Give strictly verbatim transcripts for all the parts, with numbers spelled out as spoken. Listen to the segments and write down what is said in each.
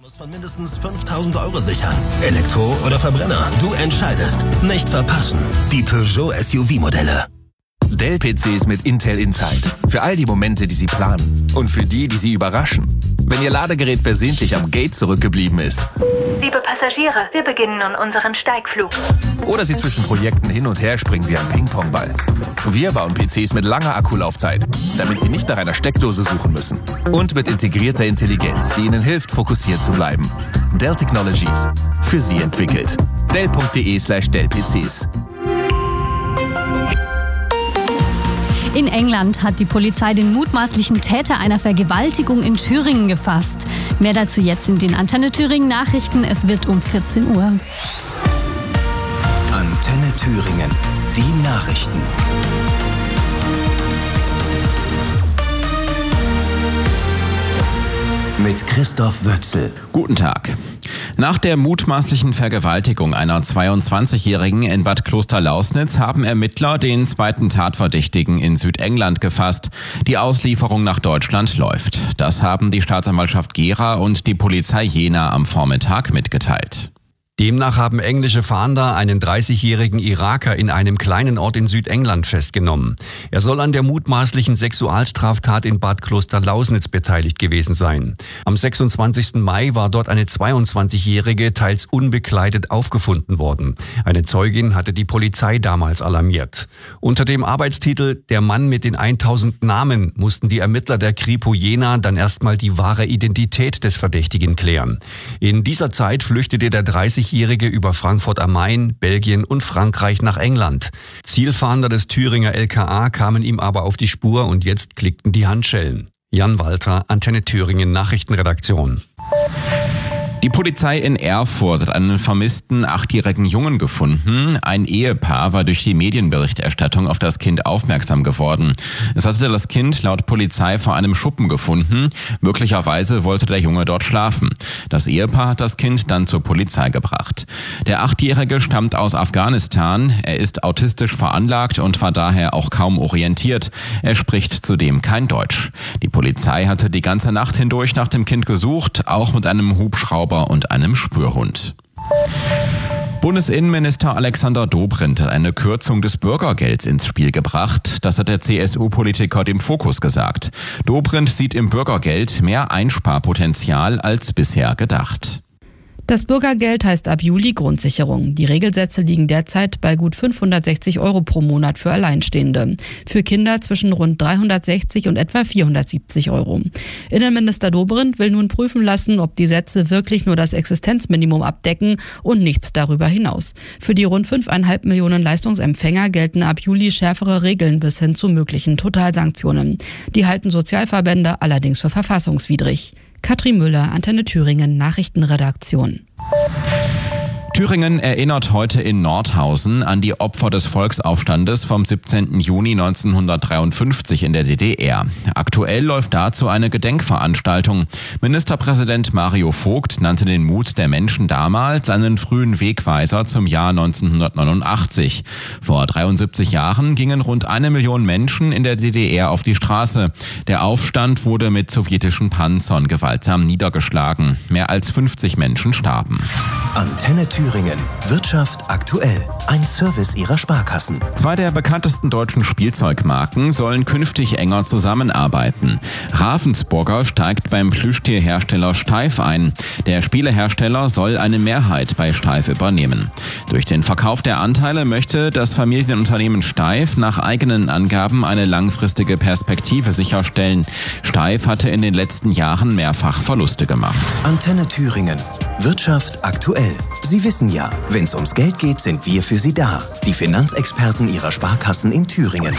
Muss von mindestens fünftausend Euro sichern. Elektro oder Verbrenner? Du entscheidest. Nicht verpassen. Die Peugeot S U V-Modelle. Dell-P Cs mit Intel Inside. Für all die Momente, die Sie planen. Und für die, die Sie überraschen. Wenn Ihr Ladegerät versehentlich am Gate zurückgeblieben ist. Liebe Passagiere, wir beginnen nun unseren Steigflug. Oder Sie zwischen Projekten hin und her springen wie ein Ping-Pong-Ball. Wir bauen P Cs mit langer Akkulaufzeit, damit Sie nicht nach einer Steckdose suchen müssen. Und mit integrierter Intelligenz, die Ihnen hilft, fokussiert zu bleiben. Dell Technologies. Für Sie entwickelt. Dell.de slash Dell-PCs. In England hat die Polizei den mutmaßlichen Täter einer Vergewaltigung in Thüringen gefasst. Mehr dazu jetzt in den Antenne Thüringen Nachrichten. Es wird um vierzehn Uhr. Antenne Thüringen. Die Nachrichten. Mit Christoph Wötzel. Guten Tag. Nach der mutmaßlichen Vergewaltigung einer zweiundzwanzigjährigen in Bad Klosterlausnitz haben Ermittler den zweiten Tatverdächtigen in Südengland gefasst. Die Auslieferung nach Deutschland läuft. Das haben die Staatsanwaltschaft Gera und die Polizei Jena am Vormittag mitgeteilt. Demnach haben englische Fahnder einen dreißigjährigen Iraker in einem kleinen Ort in Südengland festgenommen. Er soll an der mutmaßlichen Sexualstraftat in Bad Klosterlausnitz beteiligt gewesen sein. Am sechsundzwanzigsten Mai war dort eine zweiundzwanzigjährige teils unbekleidet aufgefunden worden. Eine Zeugin hatte die Polizei damals alarmiert. Unter dem Arbeitstitel »Der Mann mit den tausend Namen« mussten die Ermittler der Kripo Jena dann erstmal die wahre Identität des Verdächtigen klären. In dieser Zeit flüchtete der dreißigjährige über Frankfurt am Main, Belgien und Frankreich nach England. Zielfahnder des Thüringer L K A kamen ihm aber auf die Spur und jetzt klickten die Handschellen. Jan Walter, Antenne Thüringen Nachrichtenredaktion. Die Polizei in Erfurt hat einen vermissten achtjährigen Jungen gefunden. Ein Ehepaar war durch die Medienberichterstattung auf das Kind aufmerksam geworden. Es hatte das Kind laut Polizei vor einem Schuppen gefunden. Möglicherweise wollte der Junge dort schlafen. Das Ehepaar hat das Kind dann zur Polizei gebracht. Der Achtjährige stammt aus Afghanistan. Er ist autistisch veranlagt und war daher auch kaum orientiert. Er spricht zudem kein Deutsch. Die Polizei hatte die ganze Nacht hindurch nach dem Kind gesucht, auch mit einem Hubschrauber und einem Spürhund. Bundesinnenminister Alexander Dobrindt hat eine Kürzung des Bürgergelds ins Spiel gebracht. Das hat der C S U-Politiker dem Fokus gesagt. Dobrindt sieht im Bürgergeld mehr Einsparpotenzial als bisher gedacht. Das Bürgergeld heißt ab Juli Grundsicherung. Die Regelsätze liegen derzeit bei gut fünfhundertsechzig Euro pro Monat für Alleinstehende. Für Kinder zwischen rund dreihundertsechzig und etwa vierhundertsiebzig Euro. Innenminister Dobrindt will nun prüfen lassen, ob die Sätze wirklich nur das Existenzminimum abdecken und nichts darüber hinaus. Für die rund fünfeinhalb Millionen Leistungsempfänger gelten ab Juli schärfere Regeln bis hin zu möglichen Totalsanktionen. Die halten Sozialverbände allerdings für verfassungswidrig. Katrin Müller, Antenne Thüringen Nachrichtenredaktion. Thüringen erinnert heute in Nordhausen an die Opfer des Volksaufstandes vom siebzehnten Juni neunzehnhundertdreiundfünfzig in der D D R. Aktuell läuft dazu eine Gedenkveranstaltung. Ministerpräsident Mario Vogt nannte den Mut der Menschen damals einen frühen Wegweiser zum Jahr neunzehnhundertneunundachtzig. Vor dreiundsiebzig Jahren gingen rund eine Million Menschen in der D D R auf die Straße. Der Aufstand wurde mit sowjetischen Panzern gewaltsam niedergeschlagen. Mehr als fünfzig Menschen starben. Antenne Thüringen. Wirtschaft aktuell. Ein Service ihrer Sparkassen. Zwei der bekanntesten deutschen Spielzeugmarken sollen künftig enger zusammenarbeiten. Ravensburger steigt beim Plüschtierhersteller Steiff ein. Der Spielehersteller soll eine Mehrheit bei Steiff übernehmen. Durch den Verkauf der Anteile möchte das Familienunternehmen Steiff nach eigenen Angaben eine langfristige Perspektive sicherstellen. Steiff hatte in den letzten Jahren mehrfach Verluste gemacht. Antenne Thüringen. Wirtschaft aktuell. Sie wissen ja, wenn es ums Geld geht, sind wir für Sie da. Die Finanzexperten Ihrer Sparkassen in Thüringen.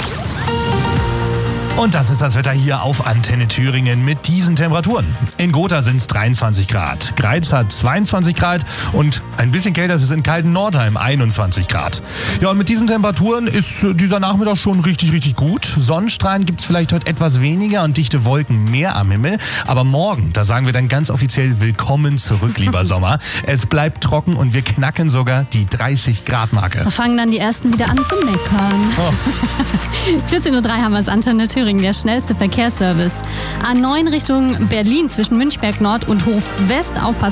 Und das ist das Wetter hier auf Antenne Thüringen mit diesen Temperaturen. In Gotha sind es dreiundzwanzig Grad, Greiz hat zweiundzwanzig Grad und ein bisschen kälter ist es in kalten Nordheim, einundzwanzig Grad. Ja, und mit diesen Temperaturen ist dieser Nachmittag schon richtig, richtig gut. Sonnenstrahlen gibt es vielleicht heute etwas weniger und dichte Wolken mehr am Himmel. Aber morgen, da sagen wir dann ganz offiziell willkommen zurück, lieber Sommer. Es bleibt trocken und wir knacken sogar die dreißig Grad Marke. Da fangen dann die ersten wieder an zu meckern. Oh. vierzehn Uhr drei haben wir es, Antenne Thüringen, der schnellste Verkehrsservice. A neun Richtung Berlin zwischen Münchberg Nord und Hof West. Aufpassen.